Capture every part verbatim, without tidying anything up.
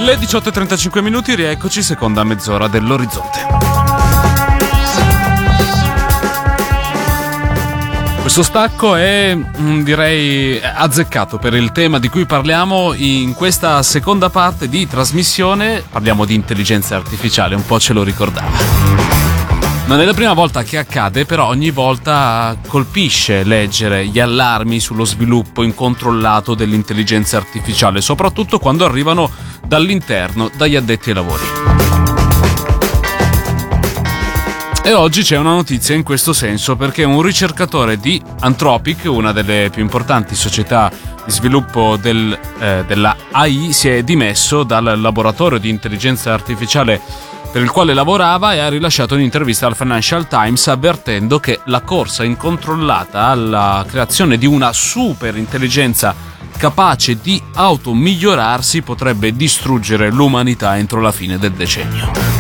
Le diciotto e trentacinque minuti, rieccoci, seconda mezz'ora dell'Orizzonte. Questo stacco è, direi, azzeccato per il tema di cui parliamo in questa seconda parte di trasmissione. Parliamo di intelligenza artificiale, un po' ce lo ricordava. Non è la prima volta che accade, però ogni volta colpisce leggere gli allarmi sullo sviluppo incontrollato dell'intelligenza artificiale, soprattutto quando arrivano dall'interno, dagli addetti ai lavori. E oggi c'è una notizia in questo senso, perché un ricercatore di Anthropic, una delle più importanti società di sviluppo del, eh, della A I, si è dimesso dal laboratorio di intelligenza artificiale per il quale lavorava e ha rilasciato un'intervista al Financial Times avvertendo che la corsa incontrollata alla creazione di una super intelligenza capace di automigliorarsi potrebbe distruggere l'umanità entro la fine del decennio.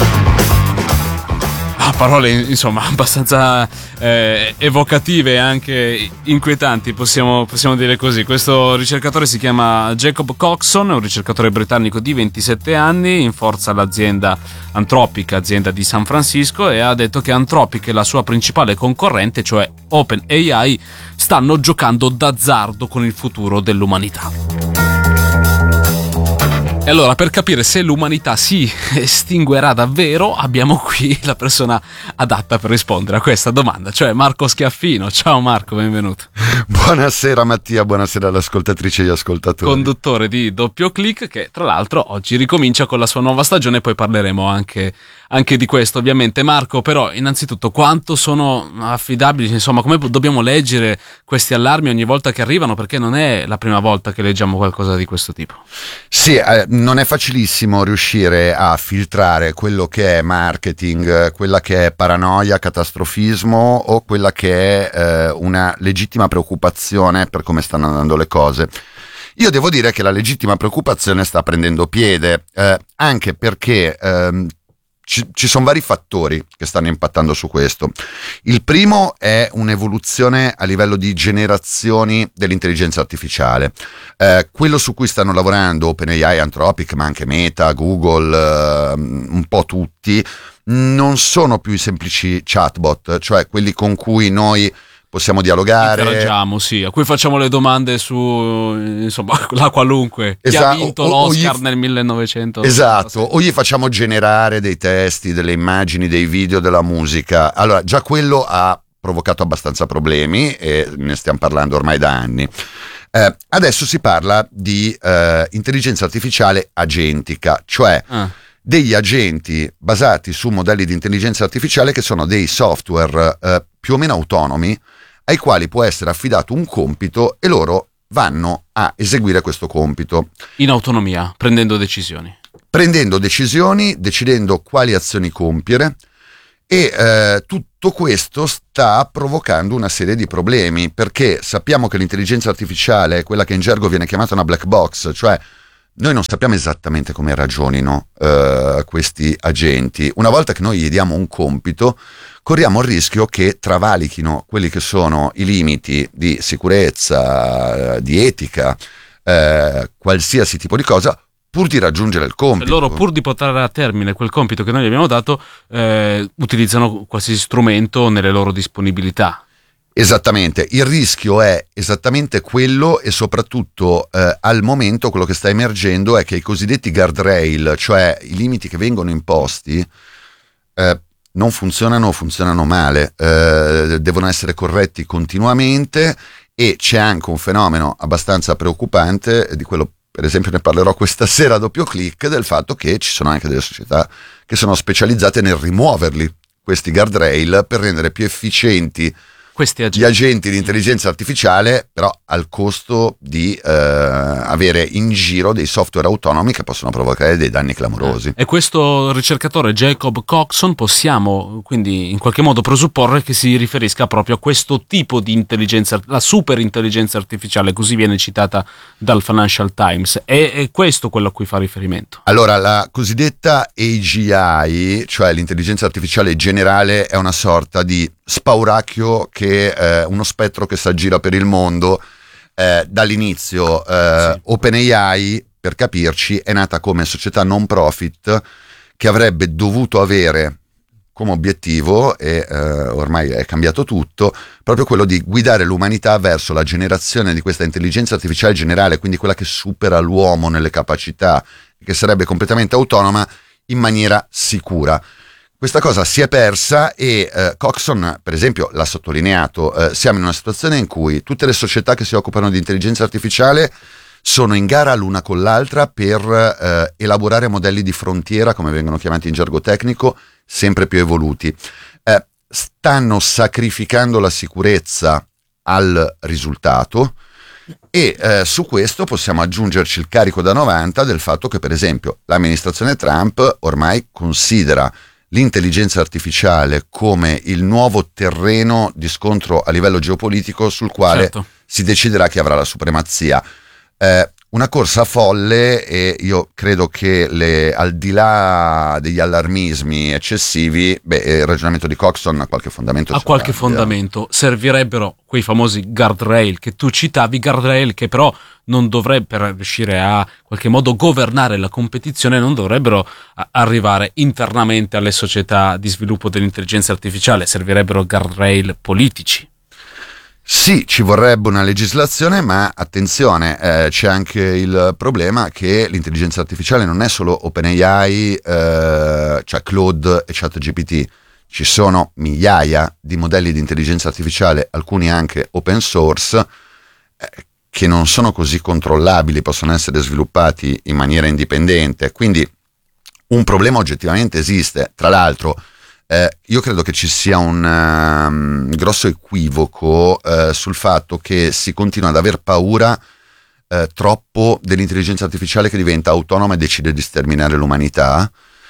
Ah, parole insomma abbastanza eh, evocative e anche inquietanti, possiamo, possiamo dire così. Questo ricercatore si chiama Jacob Coxon, è un ricercatore britannico di ventisette anni, in forza all'azienda Anthropic, azienda di San Francisco, e ha detto che Anthropic e la sua principale concorrente, cioè OpenAI, stanno giocando d'azzardo con il futuro dell'umanità. E allora, per capire se l'umanità si estinguerà davvero, abbiamo qui la persona adatta per rispondere a questa domanda, cioè Marco Schiaffino. Ciao Marco, benvenuto. Buonasera Mattia, buonasera alle ascoltatrici e agli ascoltatori. Conduttore di Doppio Click, che tra l'altro oggi ricomincia con la sua nuova stagione, poi parleremo anche, anche di questo ovviamente. Marco, però innanzitutto quanto sono affidabili, insomma come dobbiamo leggere questi allarmi ogni volta che arrivano, perché non è la prima volta che leggiamo qualcosa di questo tipo. Sì, eh, non è facilissimo riuscire a filtrare quello che è marketing, quella che è paranoia, catastrofismo o quella che è eh, una legittima preoccupazione per come stanno andando le cose. Io devo dire che la legittima preoccupazione sta prendendo piede, eh, anche perché ehm, ci, ci sono vari fattori che stanno impattando su questo. Il primo è un'evoluzione a livello di generazioni dell'intelligenza artificiale. Eh, quello su cui stanno lavorando OpenAI, Anthropic, ma anche Meta, Google, eh, un po' tutti, non sono più i semplici chatbot, cioè quelli con cui noi possiamo dialogare, interagiamo, sì, a cui facciamo le domande su, insomma, la qualunque. Esatto. Chi ha vinto o, l'Oscar o gli... nel millenovecento. Esatto, o gli facciamo generare dei testi, delle immagini, dei video, della musica. Allora, già quello ha provocato abbastanza problemi e ne stiamo parlando ormai da anni. Eh, adesso si parla di eh, intelligenza artificiale agentica, cioè ah. degli agenti basati su modelli di intelligenza artificiale che sono dei software eh, più o meno autonomi, ai quali può essere affidato un compito e loro vanno a eseguire questo compito. In autonomia, prendendo decisioni. Prendendo decisioni, decidendo quali azioni compiere, e eh, tutto questo sta provocando una serie di problemi, perché sappiamo che l'intelligenza artificiale è quella che in gergo viene chiamata una black box, cioè noi non sappiamo esattamente come ragionino eh, questi agenti. Una volta che noi gli diamo un compito, corriamo il rischio che travalichino quelli che sono i limiti di sicurezza, di etica, eh, qualsiasi tipo di cosa, pur di raggiungere il compito. Loro, pur di portare a termine quel compito che noi gli abbiamo dato, eh, utilizzano qualsiasi strumento nelle loro disponibilità. Esattamente, il rischio è esattamente quello, e soprattutto eh, al momento quello che sta emergendo è che i cosiddetti guardrail, cioè i limiti che vengono imposti, eh, non funzionano o funzionano male, eh, devono essere corretti continuamente, e c'è anche un fenomeno abbastanza preoccupante, di quello per esempio ne parlerò questa sera a Doppio Click, del fatto che ci sono anche delle società che sono specializzate nel rimuoverli, questi guardrail, per rendere più efficienti questi agenti. gli agenti di intelligenza artificiale, però al costo di eh, avere in giro dei software autonomi che possono provocare dei danni clamorosi. Eh, e questo ricercatore Jacob Coxon, possiamo quindi in qualche modo presupporre che si riferisca proprio a questo tipo di intelligenza, la super intelligenza artificiale, così viene citata dal Financial Times. È, è questo quello a cui fa riferimento? Allora, la cosiddetta A G I, cioè l'intelligenza artificiale generale, è una sorta di spauracchio, che eh, uno spettro che si aggira per il mondo. Eh, dall'inizio eh, sì. OpenAI per capirci, è nata come società non profit che avrebbe dovuto avere come obiettivo, e eh, ormai è cambiato tutto, proprio quello di guidare l'umanità verso la generazione di questa intelligenza artificiale generale, quindi quella che supera l'uomo nelle capacità, che sarebbe completamente autonoma in maniera sicura. Questa cosa si è persa e eh, Coxon, per esempio, l'ha sottolineato. Eh, siamo in una situazione in cui tutte le società che si occupano di intelligenza artificiale sono in gara l'una con l'altra per eh, elaborare modelli di frontiera, come vengono chiamati in gergo tecnico, sempre più evoluti. Eh, stanno sacrificando la sicurezza al risultato e eh, su questo possiamo aggiungerci il carico da novanta del fatto che, per esempio, l'amministrazione Trump ormai considera l'intelligenza artificiale come il nuovo terreno di scontro a livello geopolitico sul quale certo. si deciderà chi avrà la supremazia. Eh, una corsa folle, e io credo che le, al di là degli allarmismi eccessivi, beh, il ragionamento di Coxon ha qualche fondamento. Ha qualche fondamento. Servirebbero quei famosi guardrail che tu citavi, guardrail che però non dovrebbero, per riuscire a in qualche modo governare la competizione, non dovrebbero arrivare internamente alle società di sviluppo dell'intelligenza artificiale, servirebbero guardrail politici. Sì, ci vorrebbe una legislazione, ma attenzione, eh, c'è anche il problema che l'intelligenza artificiale non è solo OpenAI, eh, cioè Claude e ChatGPT. Ci sono migliaia di modelli di intelligenza artificiale, alcuni anche open source, eh, che non sono così controllabili, possono essere sviluppati in maniera indipendente. Quindi un problema oggettivamente esiste. Tra l'altro, Eh, io credo che ci sia un um, grosso equivoco uh, sul fatto che si continua ad aver paura uh, troppo dell'intelligenza artificiale che diventa autonoma e decide di sterminare l'umanità,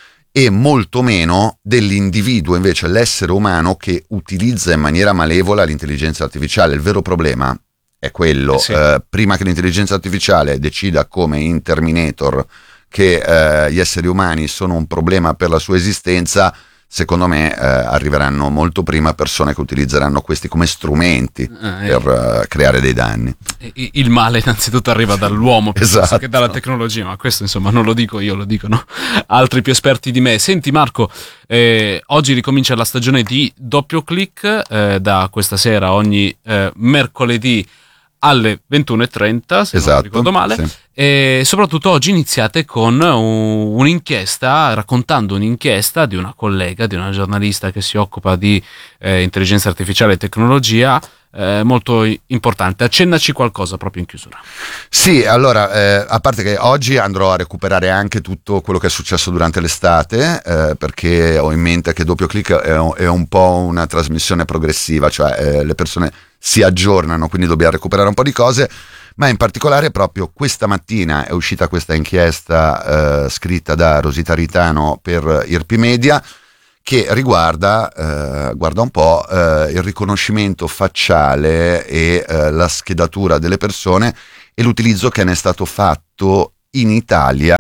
e molto meno dell'individuo, invece l'essere umano, che utilizza in maniera malevola l'intelligenza artificiale. Il vero problema è quello, eh sì. uh, prima che l'intelligenza artificiale decida, come in Terminator, che uh, gli esseri umani sono un problema per la sua esistenza, secondo me eh, arriveranno molto prima persone che utilizzeranno questi come strumenti eh, per uh, creare dei danni. Il male innanzitutto arriva dall'uomo piuttosto esatto. che dalla tecnologia, ma questo insomma non lo dico io, lo dicono altri più esperti di me. Senti Marco, eh, oggi ricomincia la stagione di Doppio Click, eh, da questa sera ogni eh, mercoledì alle ventuno e trenta, se esatto, non ricordo male, sì. E soprattutto oggi iniziate con un, un'inchiesta, raccontando un'inchiesta di una collega, di una giornalista che si occupa di eh, intelligenza artificiale e tecnologia, eh, molto importante. Accennaci qualcosa proprio in chiusura. Sì, allora, eh, a parte che oggi andrò a recuperare anche tutto quello che è successo durante l'estate, eh, perché ho in mente che Doppio Click è un, è un po' una trasmissione progressiva, cioè eh, le persone si aggiornano, quindi dobbiamo recuperare un po' di cose, ma in particolare proprio questa mattina è uscita questa inchiesta eh, scritta da Rosita Ritano per I R P Media, che riguarda, eh, guarda un po', eh, il riconoscimento facciale e eh, la schedatura delle persone e l'utilizzo che ne è stato fatto in Italia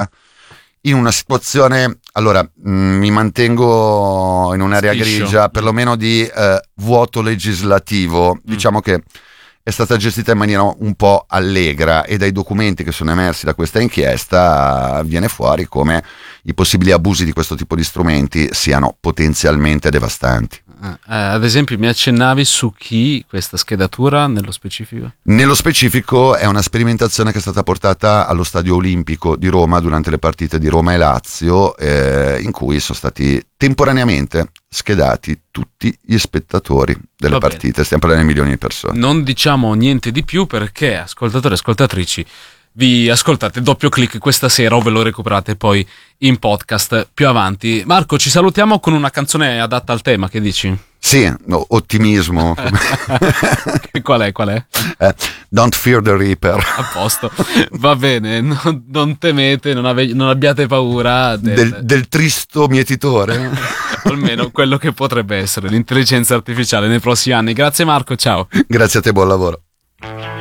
in una situazione, allora mh, mi mantengo in un'area Stiscio. grigia, perlomeno di eh, vuoto legislativo, mm. diciamo che è stata gestita in maniera un po' allegra, e dai documenti che sono emersi da questa inchiesta viene fuori come i possibili abusi di questo tipo di strumenti siano potenzialmente devastanti. Eh, ad esempio mi accennavi su chi questa schedatura nello specifico? Nello specifico è una sperimentazione che è stata portata allo Stadio Olimpico di Roma durante le partite di Roma e Lazio, eh, in cui sono stati temporaneamente schedati tutti gli spettatori delle Va partite. bene. Stiamo parlando di milioni di persone. Non diciamo niente di più, perché ascoltatori e ascoltatrici, vi ascoltate Doppio Click questa sera o ve lo recuperate poi in podcast più avanti. Marco, ci salutiamo con una canzone adatta al tema, che dici? Sì, no, ottimismo. Qual è, qual è? Eh, Don't Fear the Reaper. A posto, va bene, non, non temete, non, ave, non abbiate paura del, del, del tristo mietitore. almeno quello che potrebbe essere l'intelligenza artificiale nei prossimi anni. Grazie Marco, ciao. Grazie a te, buon lavoro.